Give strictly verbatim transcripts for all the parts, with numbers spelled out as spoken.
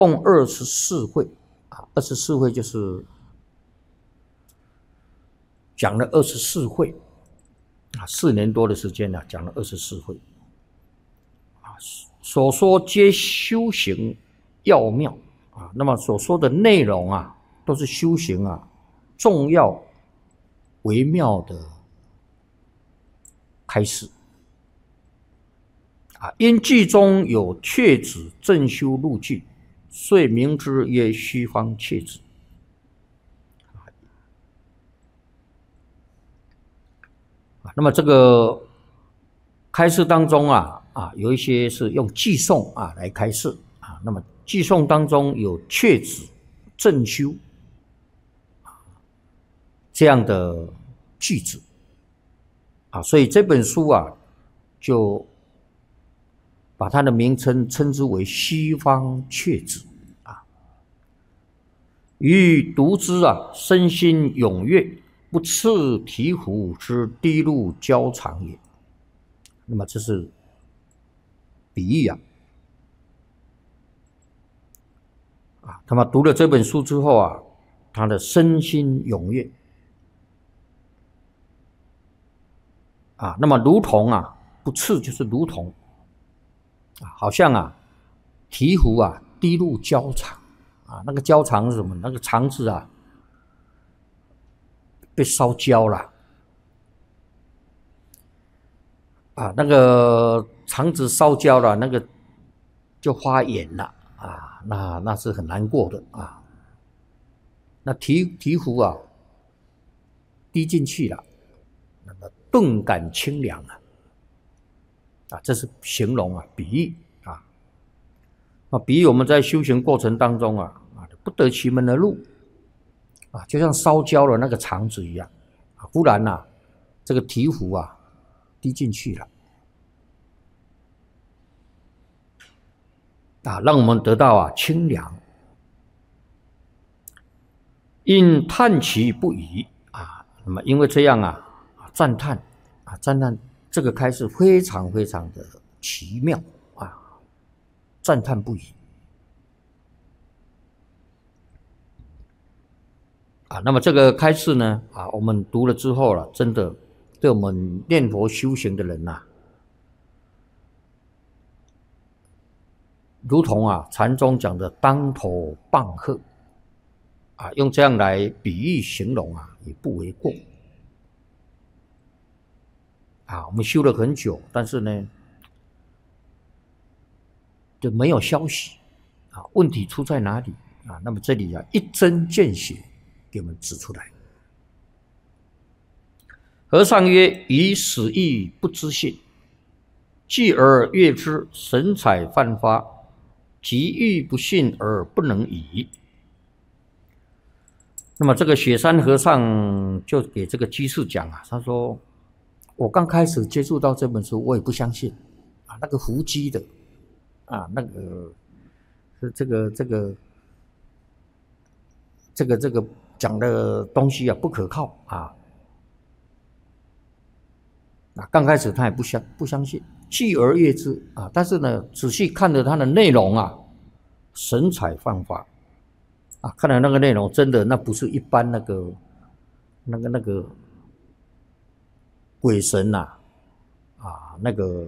共二十四会啊，二十四会就是讲了二十四会啊，四年多的时间呢、啊，讲了二十四会啊，所说皆修行要妙啊，那么所说的内容啊，都是修行啊重要微妙的开示啊，因句中有确指正修路径，遂名之曰虚方确指。那么这个开示当中啊啊，有一些是用偈颂啊来开示啊，那么偈颂当中有确指正修这样的句子啊，所以这本书啊就把它的名称称之为虚方确指啊，欲读之啊，身心踊跃，不次醍醐之低路交长也。那么这是比喻啊，啊，那么读了这本书之后啊，他的身心踊跃啊，那么如同啊，不次就是如同啊，好像啊，醍醐啊，低路交肠啊，那个交肠是什么？那个肠子啊，被烧焦了啊，那个肠子烧焦了，那个就发炎了啊，那那是很难过的啊。那醍醍醐啊，滴进去了，那么顿感清凉啊，啊，这是形容啊，比喻啊。啊，比喻我们在修行过程当中啊，啊，不得其门而入啊，就像烧焦了那个肠子一样啊，忽然呐、啊，这个醍醐啊，滴进去了啊，让我们得到啊清凉。因叹其不已啊，那么因为这样啊，赞叹啊，赞叹这个开示非常非常的奇妙啊，赞叹不已啊。那么这个开示呢啊，我们读了之后了，真的对我们念佛修行的人呐、啊，如同啊禅宗讲的当头棒喝啊，用这样来比喻形容啊，也不为过。啊，我们修了很久，但是呢，就没有消息啊。问题出在哪里啊？那么这里啊，一针见血给我们指出来。和尚曰：“以死意不知信，继而悦之，神采泛发，即欲不信而不能已。”那么这个雪山和尚就给这个居士讲啊，他说：“我刚开始接触到这本书，我也不相信啊，那个伏击的啊，那个是这个这个这个这个讲的东西啊不可靠啊。啊，刚开始他也不相不相信，继而悦之啊，但是呢，仔细看着它的内容啊，神采泛发。”啊，看来那个内容真的，那不是一般那个、那个、那个鬼神呐、啊，啊，那个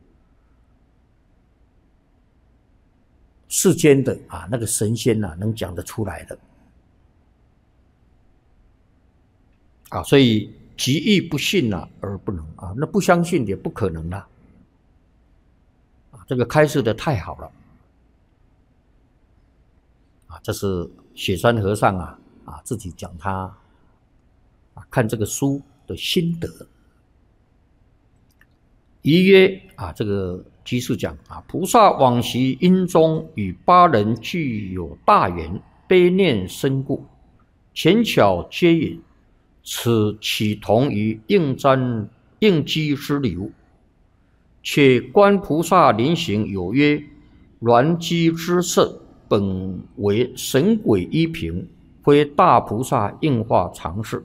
世间的啊，那个神仙呐、啊，能讲得出来的啊，所以极欲不信啊，而不能啊，那不相信也不可能啦、啊，这个开示的太好了。啊，这是雪山和尚啊啊自己讲他啊看这个书的心得。宜曰啊，这个居士讲啊，菩萨往昔因中与八人具有大缘，悲念深故，浅巧接引，此岂同于应瞻应机之流？且观菩萨临行有曰：鸾机之色，本为神鬼依凭，非大菩萨应化常事，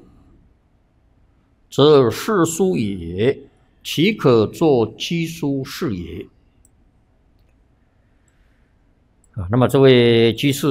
则世书也，岂可作机书是也？ 啊。那么这位居士